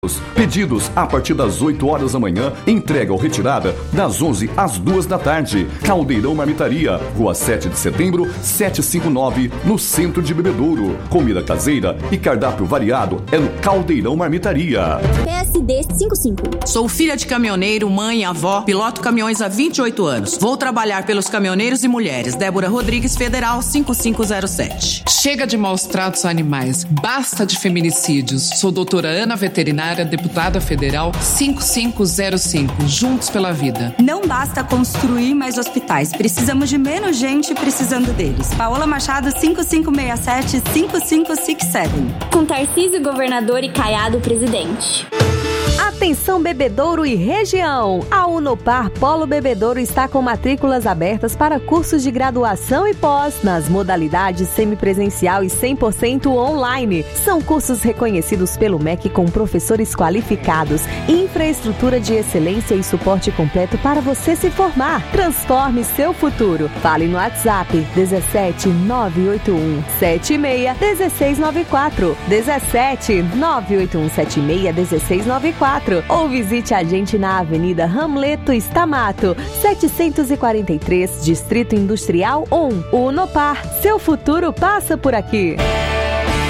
Pedidos a partir das 8 horas da manhã, entrega ou retirada das 11 às 2 da tarde. Caldeirão Marmitaria, Rua 7 de Setembro, 759, no centro de Bebedouro. Comida caseira e cardápio variado é no Caldeirão Marmitaria. PSD 55. Sou filha de caminhoneiro, mãe, avó, piloto caminhões há 28 anos. Vou trabalhar pelos caminhoneiros e mulheres. Débora Rodrigues, Federal 5507. Chega de maus tratos a animais. Basta de feminicídios. Sou doutora Ana Veterinária, deputada federal 5505. Juntos pela vida. Não basta construir mais hospitais. Precisamos de menos gente precisando deles. Paola Machado 5567-5567. Com Tarcísio governador e Caiado presidente. Atenção Bebedouro e região! A Unopar Polo Bebedouro está com matrículas abertas para cursos de graduação e pós nas modalidades semipresencial e 100% online. São cursos reconhecidos pelo MEC com professores qualificados, infraestrutura de excelência e suporte completo para você se formar. Transforme seu futuro. Fale no WhatsApp 17 981 76 1694 17 981 76 1694 ou visite a gente na Avenida Hamleto Stamato, 743, Distrito Industrial 1. Unopar, seu futuro passa por aqui.